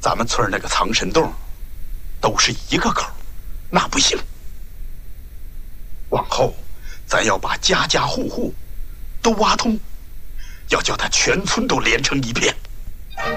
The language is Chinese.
咱们村那个藏身洞都是一个口，那不行。往后，咱要把家家户户都挖通，要叫他全村都连成一片。